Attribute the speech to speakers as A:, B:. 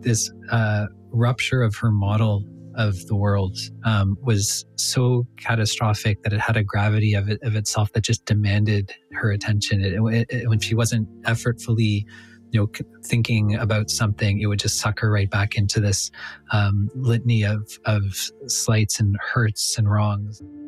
A: this rupture of her model of the world was so catastrophic that it had a gravity of itself that just demanded her attention. When she wasn't effortfully, thinking about something, it would just suck her right back into this litany of slights and hurts and wrongs.